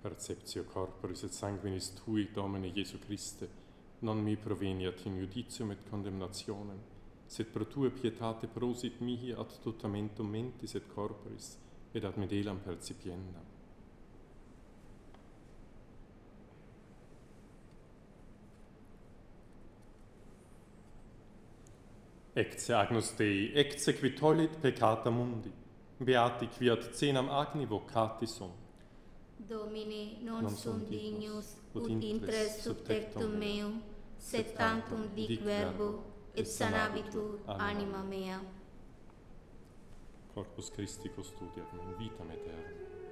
Perceptio corporis et sanguinis tui, Domine Iesu Christe, non mi proveniat in judicium et condemnationem, sed pro tua pietate prosit mihi ad tutamentum mentis et corporis, et ad medelam percipiendam. Ecce agnus Dei, ecce qui tollit peccata mundi, beati qui ad cenam agni vocati sunt. Domine, non sum dignus, ut intres sub tectum meum, sed tantum dic verbo, et sanabitur anima mea. Corpus Christi custodiat me in vitam aeternam.